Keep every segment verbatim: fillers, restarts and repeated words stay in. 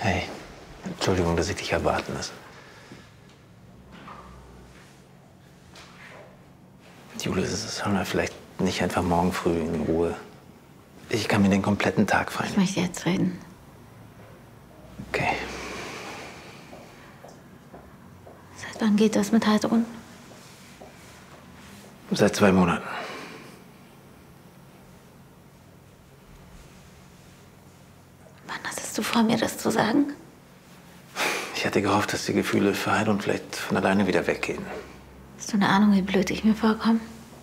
Hey, Entschuldigung, dass ich dich erwarten lasse. Jule, sollen wir vielleicht nicht einfach morgen früh in Ruhe? Ich kann mir den kompletten Tag frei Ich nehmen. möchte jetzt reden. Okay. Seit wann geht das mit Heidrun? Seit zwei Monaten. Wann hattest du vor, mir das zu sagen? Ich hatte gehofft, dass die Gefühle für Heidrun vielleicht von alleine wieder weggehen. Hast du eine Ahnung, wie blöd ich mir vorkomme?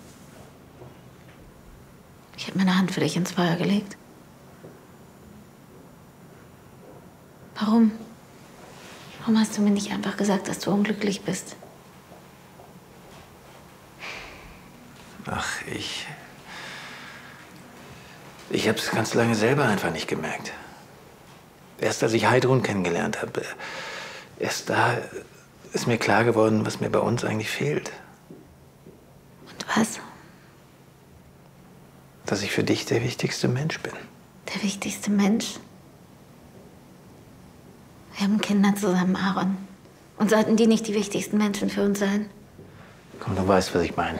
Ich habe meine Hand für dich ins Feuer gelegt. Warum? Warum hast du mir nicht einfach gesagt, dass du unglücklich bist? Ach, ich... Ich habe es ganz lange selber einfach nicht gemerkt. Erst als ich Heidrun kennengelernt habe, erst da ist mir klar geworden, was mir bei uns eigentlich fehlt. Und was? Dass ich für dich der wichtigste Mensch bin. Der wichtigste Mensch? Wir haben Kinder zusammen, Aaron. Und sollten die nicht die wichtigsten Menschen für uns sein? Komm, du weißt, was ich meine.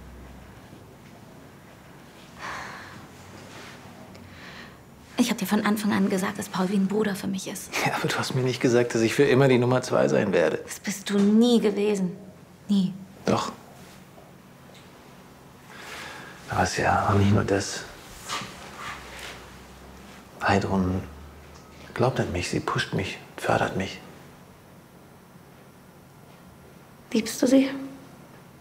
Ich habe dir von Anfang an gesagt, dass Paul wie ein Bruder für mich ist. Ja, aber du hast mir nicht gesagt, dass ich für immer die Nummer zwei sein werde. Das bist du nie gewesen. Nie. Doch. Aber es ist ja auch nicht nur das. Heidrun glaubt an mich, sie pusht mich, fördert mich. Liebst du sie?